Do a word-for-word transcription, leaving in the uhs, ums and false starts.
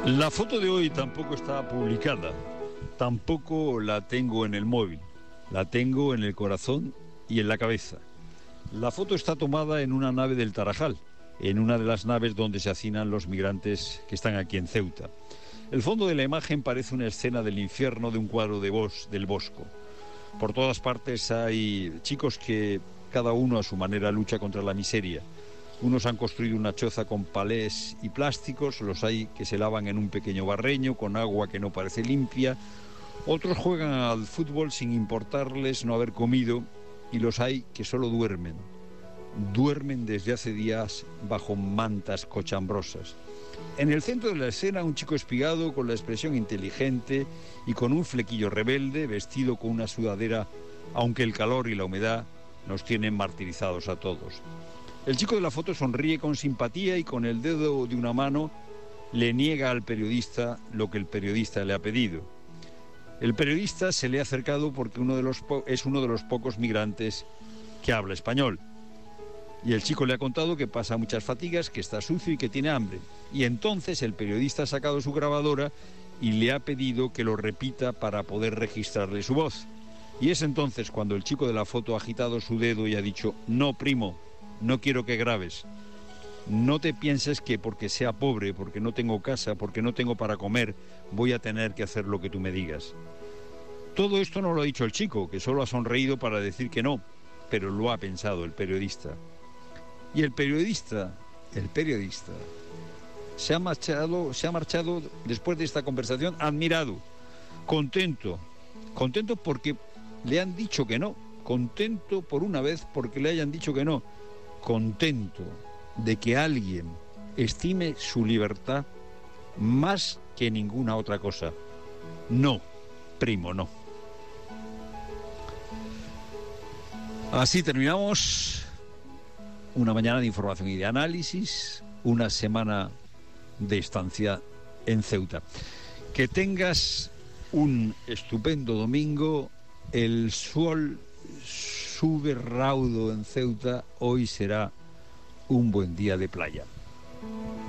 La foto de hoy tampoco está publicada, tampoco la tengo en el móvil, la tengo en el corazón y en la cabeza. La foto está tomada en una nave del Tarajal, en una de las naves donde se hacinan los migrantes que están aquí en Ceuta. El fondo de la imagen parece una escena del infierno de un cuadro de Bos, del Bosco. Por todas partes hay chicos que cada uno a su manera lucha contra la miseria. Unos han construido una choza con palés y plásticos, los hay que se lavan en un pequeño barreño con agua que no parece limpia. Otros juegan al fútbol sin importarles no haber comido y los hay que solo duermen. Duermen desde hace días bajo mantas cochambrosas. En el centro de la escena, un chico espigado con la expresión inteligente y con un flequillo rebelde, vestido con una sudadera, aunque el calor y la humedad nos tienen martirizados a todos. El chico de la foto sonríe con simpatía y con el dedo de una mano le niega al periodista lo que el periodista le ha pedido. El periodista se le ha acercado porque uno de los po- es uno de los pocos migrantes que habla español. Y el chico le ha contado que pasa muchas fatigas, que está sucio y que tiene hambre. Y entonces el periodista ha sacado su grabadora y le ha pedido que lo repita para poder registrarle su voz. Y es entonces cuando el chico de la foto ha agitado su dedo y ha dicho: no, primo, no quiero que grabes. No te pienses que porque sea pobre, porque no tengo casa, porque no tengo para comer, voy a tener que hacer lo que tú me digas. Todo esto no lo ha dicho el chico, que solo ha sonreído para decir que no, pero lo ha pensado el periodista. Y el periodista, el periodista, se ha marchado, se ha marchado después de esta conversación admirado, contento, contento porque le han dicho que no, contento por una vez porque le hayan dicho que no, contento de que alguien estime su libertad más que ninguna otra cosa. No, primo, no. Así terminamos una mañana de información y de análisis, una semana de estancia en Ceuta. Que tengas un estupendo domingo. El sol sube raudo en Ceuta. Hoy será un buen día de playa.